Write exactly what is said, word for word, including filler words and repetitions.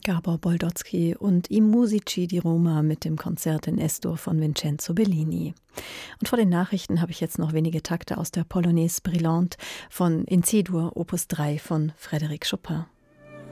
Gabor Boldotzky und I Musici di Roma mit dem Konzert in Es-Dur von Vincenzo Bellini. Und vor den Nachrichten habe ich jetzt noch wenige Takte aus der Polonaise Brillante von In C-Dur, Opus drei von Frédéric Chopin.